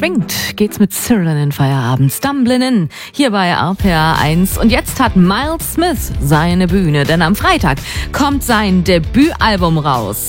Beschwingt geht's mit Cyril in den Feierabend. Stumbling in, hier bei RPR 1. Und jetzt hat Miles Smith seine Bühne, denn am Freitag kommt sein Debütalbum raus.